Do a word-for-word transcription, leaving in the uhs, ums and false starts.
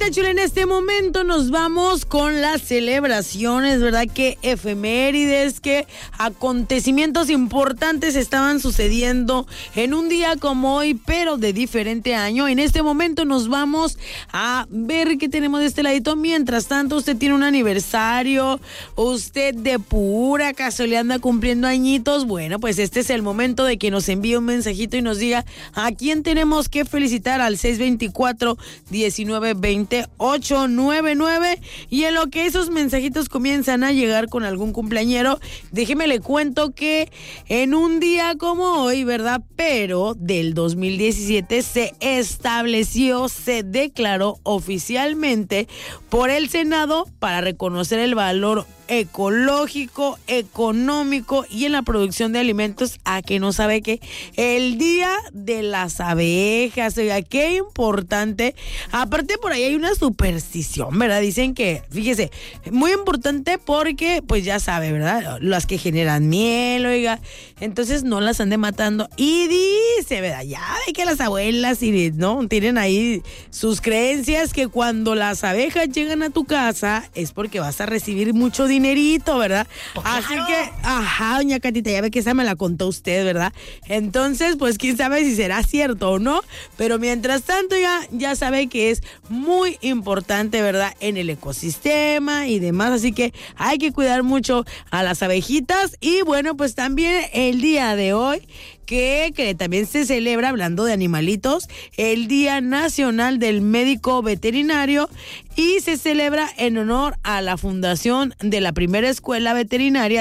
Rafita Chula, en este momento nos vamos con las celebraciones, ¿verdad? Que efemérides, que acontecimientos importantes estaban sucediendo en un día como hoy, pero de diferente año. En este momento nos vamos a ver qué tenemos de este ladito. Mientras tanto, usted tiene un aniversario, usted de pura casualidad anda cumpliendo añitos. Bueno, pues este es el momento de que nos envíe un mensajito y nos diga a quién tenemos que felicitar al seis veinticuatro, diecinueve veinte, ochocientos noventa y nueve. Y en lo que esos mensajitos comienzan a llegar con algún cumpleañero, déjeme le cuento que en un día como hoy, ¿verdad? Pero del dos mil diecisiete se estableció, se declaró oficialmente por el Senado para reconocer el valor ecológico, económico y en la producción de alimentos, a que no sabe que el día de las abejas. Oiga, qué importante. Aparte, por ahí hay una superstición, ¿verdad? Dicen que, fíjese, muy importante porque, pues ya sabe, ¿verdad? Las que generan miel, oiga, entonces no las ande matando. Y dice, ¿verdad? Ya ve que las abuelas, y no, tienen ahí sus creencias que cuando las abejas llegan a tu casa es porque vas a recibir mucho dinero. Dinerito, ¿verdad? Oh, claro. Así que, ajá, doña Catita, ya ve que esa me la contó usted, ¿verdad? Entonces, pues quién sabe si será cierto o no, pero mientras tanto ya, ya sabe que es muy importante, ¿verdad? En el ecosistema y demás, así que hay que cuidar mucho a las abejitas. Y bueno, pues también el día de hoy, que, que también se celebra, hablando de animalitos, el Día Nacional del Médico Veterinario, y se celebra en honor a la fundación de la primera escuela veterinaria